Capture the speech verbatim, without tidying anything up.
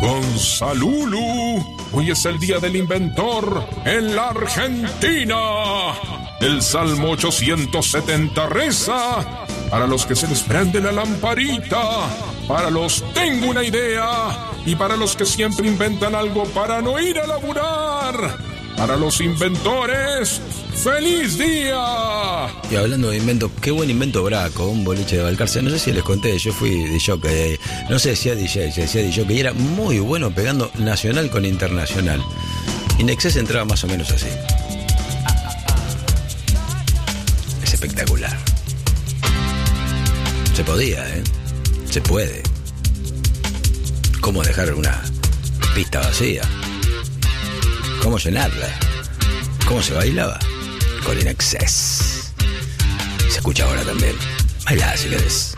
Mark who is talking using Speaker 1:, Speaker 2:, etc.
Speaker 1: Gonzalulu. Hoy es el día del inventor en la Argentina. El Salmo ochocientos setenta reza: para los que se les prende la lamparita, para los tengo una idea, y para los que siempre inventan algo para no ir a laburar. Para los inventores, ¡feliz día!
Speaker 2: Y hablando de invento, qué buen invento Braco, un boliche de Balcarce. No sé si les conté, yo fui D J, no sé si decía D J, si decía D J, y era muy bueno pegando nacional con internacional. Inexcess entraba más o menos así. Es espectacular. Se podía, ¿eh? Se puede. ¿Cómo dejar una pista vacía? ¿Cómo llenarla? ¿Cómo se bailaba? Con Inexcess. Se escucha ahora también. Bailá si querés.